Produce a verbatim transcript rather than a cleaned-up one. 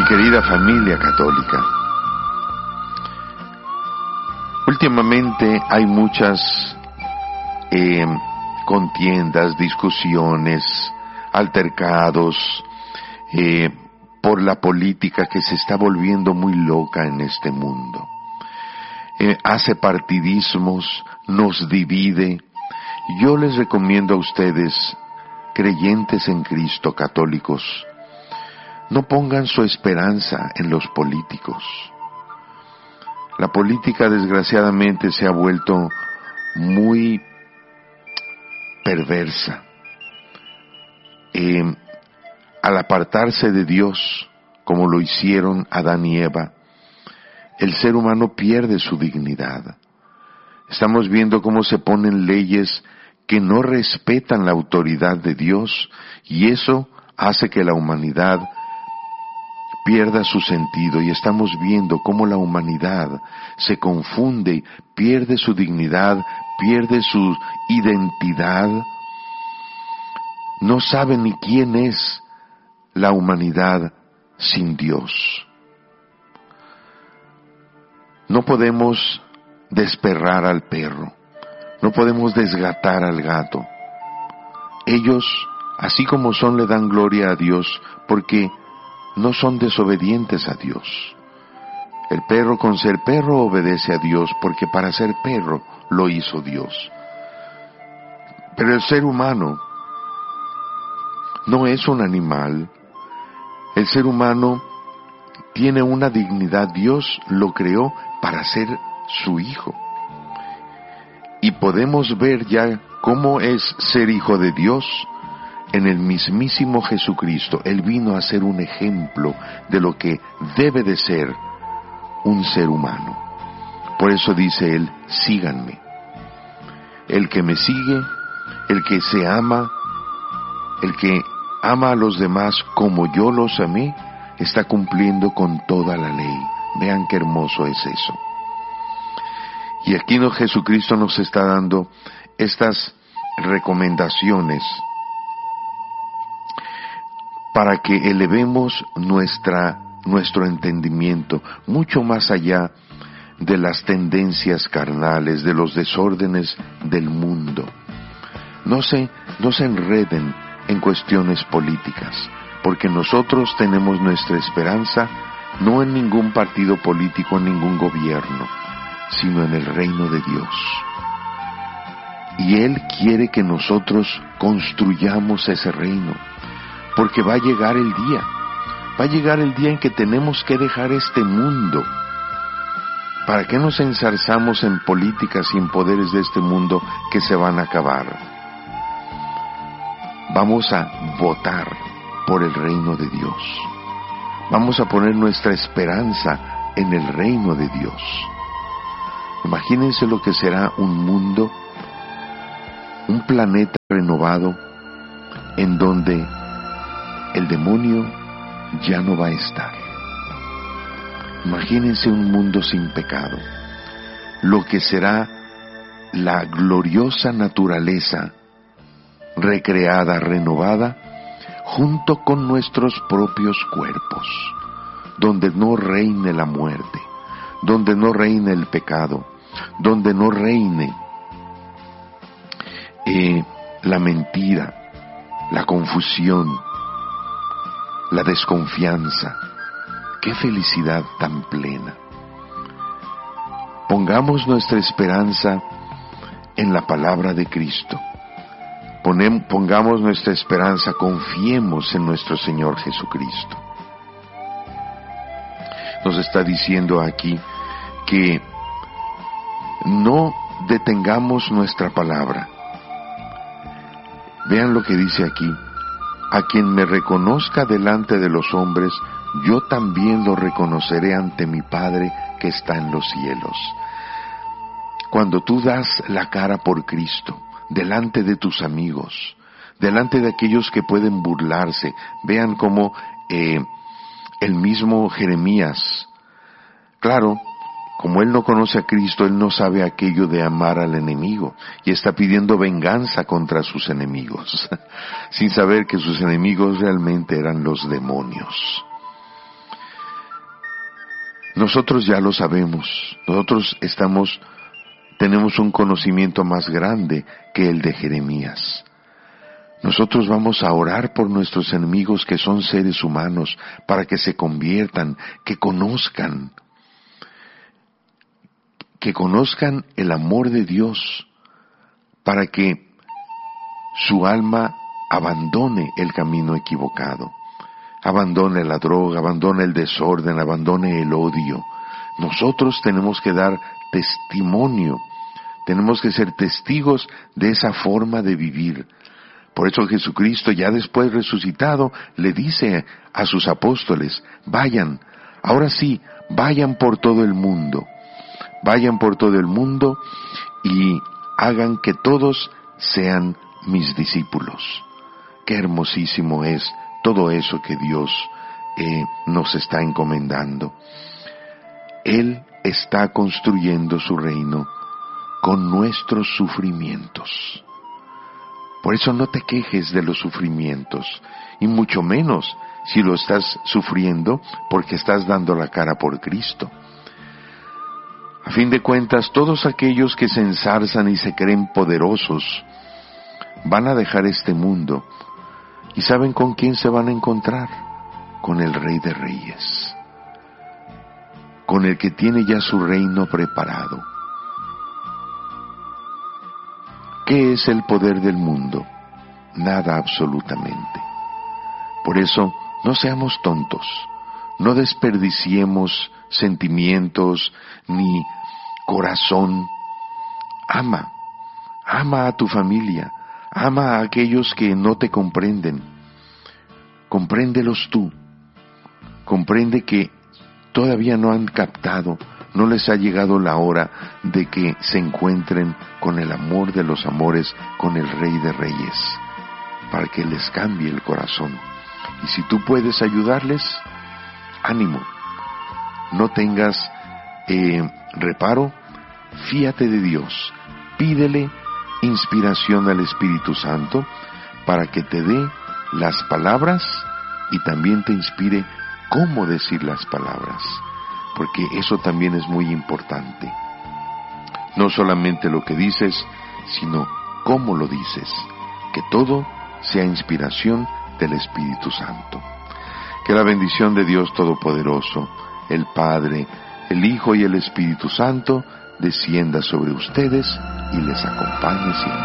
querida familia católica, últimamente hay muchas eh, contiendas, discusiones, altercados eh, por la política que se está volviendo muy loca en este mundo. Eh, hace partidismos, nos divide. Yo les recomiendo a ustedes, creyentes en Cristo, católicos, no pongan su esperanza en los políticos. La política, desgraciadamente, se ha vuelto muy perversa. Eh, al apartarse de Dios, como lo hicieron Adán y Eva, el ser humano pierde su dignidad. Estamos viendo cómo se ponen leyes que no respetan la autoridad de Dios, y eso hace que la humanidad pierda su sentido, y estamos viendo cómo la humanidad se confunde, pierde su dignidad, pierde su identidad, no sabe ni quién es la humanidad sin Dios. No podemos desperrar al perro, no podemos desgatar al gato. Ellos, así como son, le dan gloria a Dios porque no son desobedientes a Dios. El perro, con ser perro, obedece a Dios porque para ser perro lo hizo Dios. Pero el ser humano no es un animal. El ser humano tiene una dignidad. Dios lo creó para ser su hijo. Y podemos ver ya cómo es ser hijo de Dios en el mismísimo Jesucristo. Él vino a ser un ejemplo de lo que debe de ser un ser humano. Por eso dice Él, síganme. El que me sigue, el que se ama, el que ama a los demás como yo los amé, está cumpliendo con toda la ley. Vean qué hermoso es eso. Y aquí no, Jesucristo nos está dando estas recomendaciones para que elevemos nuestra, nuestro entendimiento mucho más allá de las tendencias carnales, de los desórdenes del mundo. No se, no se enreden en cuestiones políticas, porque nosotros tenemos nuestra esperanza no en ningún partido político, en ningún gobierno, sino en el reino de Dios. Y Él quiere que nosotros construyamos ese reino, porque va a llegar el día, va a llegar el día en que tenemos que dejar este mundo. ¿Para qué nos ensarzamos en políticas y en poderes de este mundo que se van a acabar? Vamos a votar por el reino de Dios. Vamos a poner nuestra esperanza en el reino de Dios. Imagínense lo que será un mundo, un planeta renovado, en donde el demonio ya no va a estar. Imagínense un mundo sin pecado, lo que será la gloriosa naturaleza recreada, renovada, junto con nuestros propios cuerpos, donde no reine la muerte, donde no reine el pecado, donde no reine eh, la mentira, la confusión, la desconfianza. ¡Qué felicidad tan plena! Pongamos nuestra esperanza en la palabra de Cristo. Ponem, pongamos nuestra esperanza, confiemos en nuestro Señor Jesucristo. Nos está diciendo aquí que no detengamos nuestra palabra. Vean lo que dice aquí: a quien me reconozca delante de los hombres, yo también lo reconoceré ante mi Padre que está en los cielos. Cuando tú das la cara por Cristo, delante de tus amigos, delante de aquellos que pueden burlarse, vean cómo eh, el mismo Jeremías, claro, como él no conoce a Cristo, él no sabe aquello de amar al enemigo, y está pidiendo venganza contra sus enemigos, sin saber que sus enemigos realmente eran los demonios. nosotros ya lo sabemos, nosotros estamos, tenemos un conocimiento más grande que el de Jeremías. Nosotros vamos a orar por nuestros enemigos que son seres humanos, para que se conviertan, que conozcan, que conozcan el amor de Dios, para que su alma abandone el camino equivocado, abandone la droga, abandone el desorden, abandone el odio. Nosotros tenemos que dar testimonio, tenemos que ser testigos de esa forma de vivir. Por eso Jesucristo, ya después resucitado, le dice a sus apóstoles, vayan, ahora sí, vayan por todo el mundo, vayan por todo el mundo y hagan que todos sean mis discípulos. Qué hermosísimo es todo eso que Dios eh, nos está encomendando. Él está construyendo su reino con nuestros sufrimientos. Por eso no te quejes de los sufrimientos, y mucho menos si lo estás sufriendo porque estás dando la cara por Cristo. A fin de cuentas, todos aquellos que se ensarzan y se creen poderosos van a dejar este mundo. ¿Y saben con quién se van a encontrar? Con el Rey de Reyes, con el que tiene ya su reino preparado. ¿Qué es el poder del mundo? Nada absolutamente. Por eso, no seamos tontos, no desperdiciemos sentimientos ni corazón. Ama, ama a tu familia, ama a aquellos que no te comprenden. Compréndelos tú. Comprende que todavía no han captado, no les ha llegado la hora de que se encuentren con el amor de los amores, con el Rey de Reyes, para que les cambie el corazón. Y si tú puedes ayudarles, ánimo, no tengas eh, reparo, fíate de Dios, pídele inspiración al Espíritu Santo para que te dé las palabras y también te inspire cómo decir las palabras, porque eso también es muy importante. No solamente lo que dices, sino cómo lo dices, que todo sea inspiración del Espíritu Santo. Que la bendición de Dios Todopoderoso, el Padre, el Hijo y el Espíritu Santo, descienda sobre ustedes y les acompañe siempre.